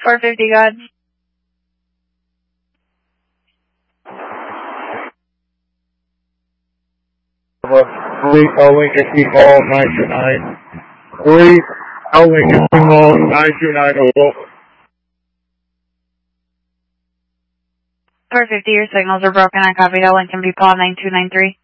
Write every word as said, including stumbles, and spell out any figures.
four fifty, God. Three, L Lincoln, T Mall, nine two nine. Three, L Lincoln, T Mall, nine two nine, over. four fifty, your signals are broken. I copied L Lincoln, B P A W nine two nine three.